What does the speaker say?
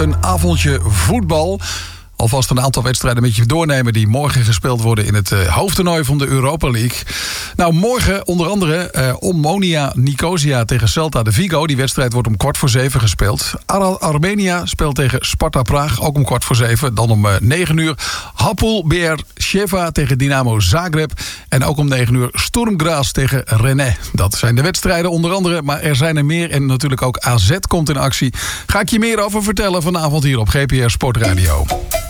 een avondje voetbal. Alvast een aantal wedstrijden met je doornemen die morgen gespeeld worden in het hoofdtoernooi van de Europa League. Nou, morgen onder andere Omonia Nicosia tegen Celta de Vigo. Die wedstrijd wordt om 6:15 gespeeld. Armenia speelt tegen Sparta Praag, ook om 6:15. Dan om 9:00 Hapoel Beersheva tegen Dynamo Zagreb. En ook om 9:00 Sturm Graz tegen Rennes. Dat zijn de wedstrijden onder andere, maar er zijn er meer. En natuurlijk ook AZ komt in actie. Ga ik je meer over vertellen vanavond hier op GPR Sportradio.